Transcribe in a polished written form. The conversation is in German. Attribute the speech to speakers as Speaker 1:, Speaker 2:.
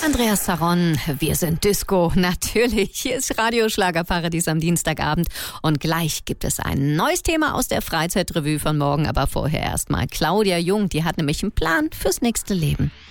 Speaker 1: Andreas Zaron, wir sind Disco, natürlich. Hier ist Radioschlagerparadies am Dienstagabend und gleich gibt es ein neues Thema aus der Freizeitrevue von morgen, aber vorher erstmal Claudia Jung, die hat nämlich einen Plan fürs nächste Leben.